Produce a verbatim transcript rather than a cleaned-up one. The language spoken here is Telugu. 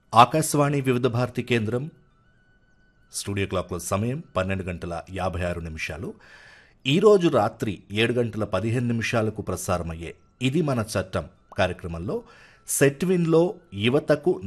ఆకాశవాణి వివిధ భారతి కేంద్రం స్టూడియో క్లాక్లో సమయం పన్నెండు గంటల యాభై ఆరు నిమిషాలు. ఈరోజు రాత్రి ఏడు గంటల పదిహేను నిమిషాలకు ప్రసారమయ్యే ఇది మన చట్టం కార్యక్రమంలో సెట్విన్లో యువతకు